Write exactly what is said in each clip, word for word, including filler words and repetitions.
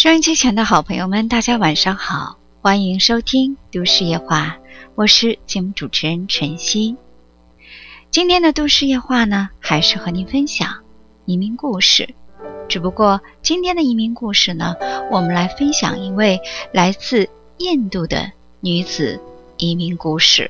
收音机前的好朋友们，大家晚上好，欢迎收听都市夜话，我是节目主持人晨曦。今天的都市夜话呢，还是和您分享移民故事，只不过今天的移民故事呢，我们来分享一位来自印度的女子移民故事。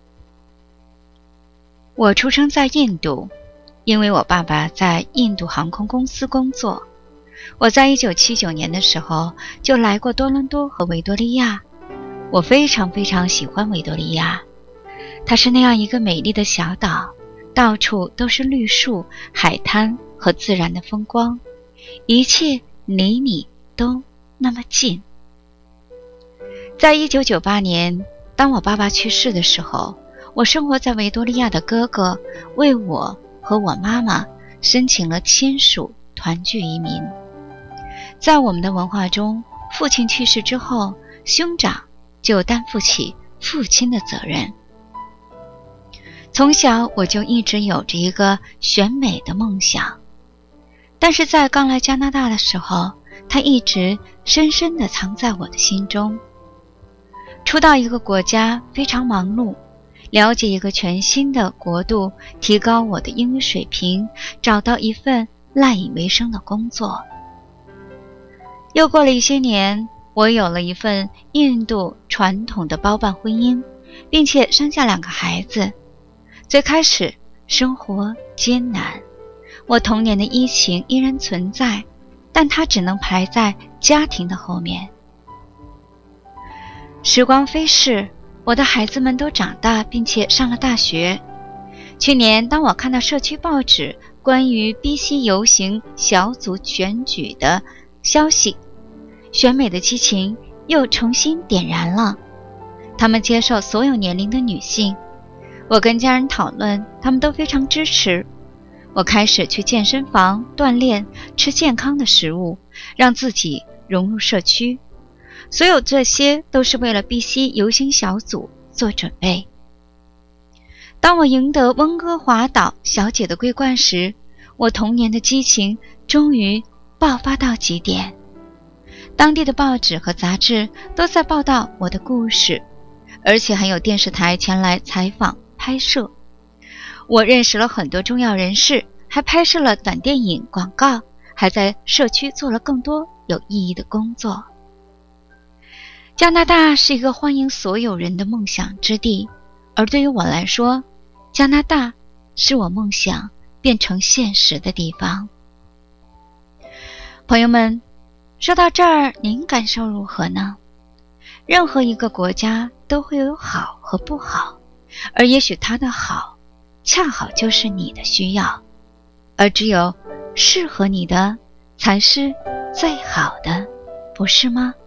我出生在印度，因为我爸爸在印度航空公司工作。我在一九七九年的时候就来过多伦多和维多利亚，我非常非常喜欢维多利亚，它是那样一个美丽的小岛，到处都是绿树、海滩和自然的风光，一切离你都那么近。在一九九八年，当我爸爸去世的时候，我生活在维多利亚的哥哥为我和我妈妈申请了签署团聚移民。在我们的文化中，父亲去世之后，兄长就担负起父亲的责任。从小我就一直有着一个选美的梦想，但是在刚来加拿大的时候，它一直深深地藏在我的心中。初到一个国家非常忙碌，了解一个全新的国度，提高我的英语水平，找到一份赖以为生的工作。又过了一些年，我有了一份印度传统的包办婚姻，并且生下两个孩子。最开始生活艰难，我童年的疫情依然存在，但它只能排在家庭的后面。时光飞逝，我的孩子们都长大并且上了大学。去年当我看到社区报纸关于 B C 游行小组选举的消息，选美的激情又重新点燃了。他们接受所有年龄的女性，我跟家人讨论，他们都非常支持。我开始去健身房锻炼，吃健康的食物，让自己融入社区。所有这些都是为了 B C 游行小组做准备。当我赢得温哥华岛小姐的桂冠时，我童年的激情终于爆发到极点。当地的报纸和杂志都在报道我的故事，而且还有电视台前来采访拍摄。我认识了很多重要人士，还拍摄了短电影广告，还在社区做了更多有意义的工作。加拿大是一个欢迎所有人的梦想之地，而对于我来说，加拿大是我梦想变成现实的地方。朋友们，说到这儿，您感受如何呢？任何一个国家都会有好和不好，而也许它的好恰好就是你的需要，而只有适合你的才是最好的，不是吗？